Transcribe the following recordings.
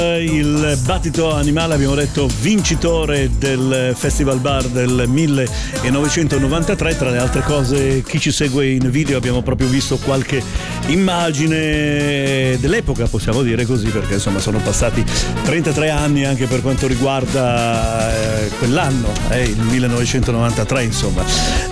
Il battito animale, abbiamo detto, vincitore del Festival Bar del 1993. Tra le altre cose, chi ci segue in video, abbiamo proprio visto qualche immagine dell'epoca, possiamo dire così, perché insomma sono passati 33 anni anche per quanto riguarda quell'anno, il 1993 insomma.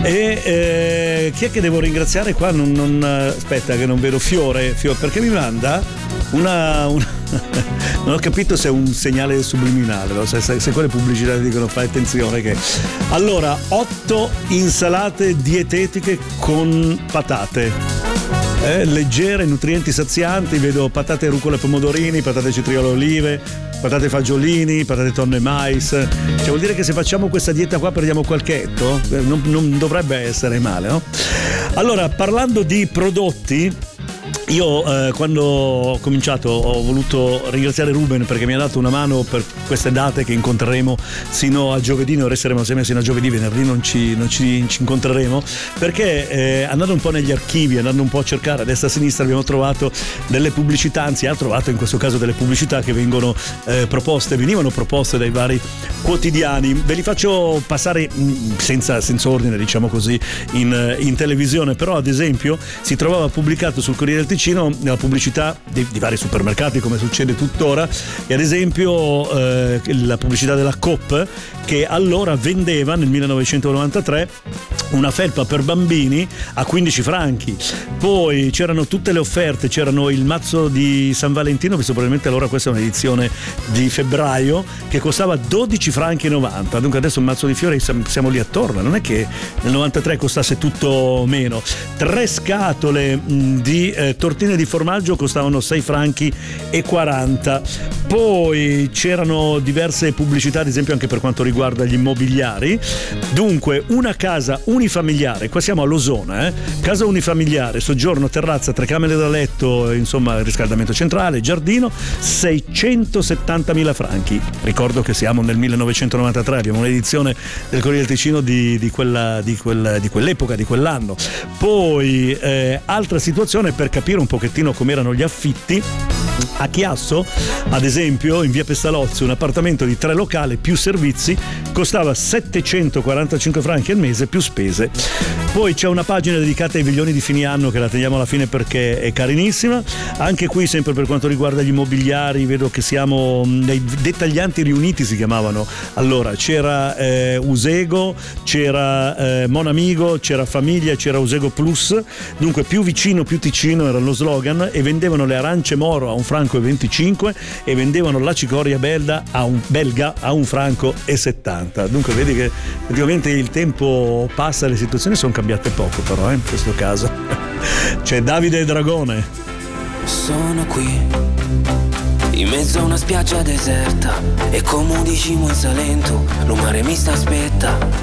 E chi è che devo ringraziare qua? Aspetta che non vedo Fiore, perché mi manda una non ho capito se è un segnale subliminale, no? se quelle pubblicità dicono fai attenzione che... Allora, 8 insalate dietetiche con patate, leggere, nutrienti sazianti. Vedo patate, rucola e pomodorini, patate citriole e olive, patate fagiolini, patate tonno e mais. Cioè vuol dire che se facciamo questa dieta qua perdiamo qualche etto? Non dovrebbe essere male, no? Allora, parlando di prodotti, io quando ho cominciato ho voluto ringraziare Ruben perché mi ha dato una mano per queste date che incontreremo sino a giovedì. Noi resteremo assieme sino a giovedì, venerdì non ci incontreremo, perché andando un po' negli archivi, andando un po' a cercare a destra e a sinistra, abbiamo trovato delle pubblicità, anzi ha trovato in questo caso delle pubblicità che venivano proposte dai vari quotidiani. Ve li faccio passare senza ordine, diciamo così, in televisione. Però ad esempio si trovava pubblicato sul Corriere del Ticino la pubblicità di vari supermercati, come succede tuttora, e ad esempio la pubblicità della Coop, che allora vendeva nel 1993 una felpa per bambini a 15 franchi. Poi c'erano tutte le offerte, c'erano il mazzo di San Valentino, visto probabilmente allora questa è un'edizione di febbraio, che costava 12 franchi e 90. Dunque adesso un mazzo di fiori siamo lì attorno, non è che nel 93 costasse tutto meno. 3 scatole di tortine di formaggio costavano 6 franchi e 40. Poi c'erano diverse pubblicità, ad esempio anche per quanto riguarda gli immobiliari. Dunque, una casa unifamiliare, qua siamo a Losona, casa unifamiliare, soggiorno, terrazza, 3 camere da letto, insomma riscaldamento centrale, giardino, 670.000 franchi. Ricordo che siamo nel 1993, abbiamo un'edizione del Corriere del Ticino di quell'epoca, di quell'anno. Poi altra situazione per capire un pochettino com'erano gli affitti. A Chiasso, ad esempio, in via Pestalozzi, un appartamento di 3 locali più servizi costava 745 franchi al mese più spese. Poi c'è una pagina dedicata ai viglioni di fine anno che la teniamo alla fine perché è carinissima. Anche qui, sempre per quanto riguarda gli immobiliari, vedo che siamo nei dettaglianti riuniti, si chiamavano. Allora c'era Usego, c'era Mon Amigo, c'era Famiglia, c'era Usego Plus. Dunque più vicino più Ticino era lo slogan, e vendevano le arance Moro a 1,25 franco e vendevano la cicoria belga a 1,70 franco. Dunque vedi che praticamente il tempo passa, le situazioni sono cambiate poco, però in questo caso. C'è Davide Dragone. Sono qui in mezzo a una spiaggia deserta e come un decimo in Salento, l'umare mi sta aspetta.